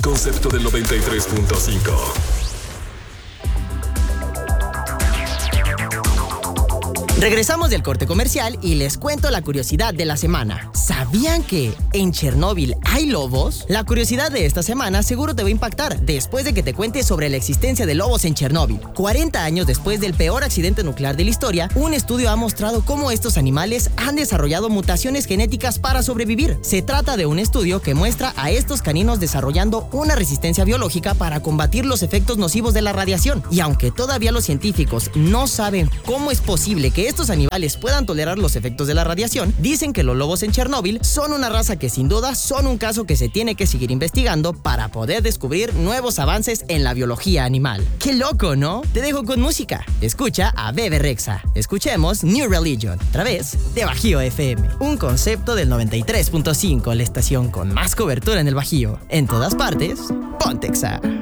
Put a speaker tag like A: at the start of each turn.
A: concepto del 93.5.
B: Regresamos del corte comercial y les cuento la curiosidad de la semana. ¿Sabían que en Chernóbil hay lobos? La curiosidad de esta semana seguro te va a impactar después de que te cuente sobre la existencia de lobos en Chernóbil. 40 años después del peor accidente nuclear de la historia, un estudio ha mostrado cómo estos animales han desarrollado mutaciones genéticas para sobrevivir. Se trata de un estudio que muestra a estos caninos desarrollando una resistencia biológica para combatir los efectos nocivos de la radiación. Y aunque todavía los científicos no saben cómo es posible que estos animales puedan tolerar los efectos de la radiación, dicen que los lobos en Chernóbil son una raza que sin duda son un caso que se tiene que seguir investigando para poder descubrir nuevos avances en la biología animal. ¡Qué loco!, ¿no? Te dejo con música. Escucha a Bebe Rexha. Escuchemos New Religion, a través de Bajío FM. Un concepto del 93.5, la estación con más cobertura en el Bajío. En todas partes, Pontexa.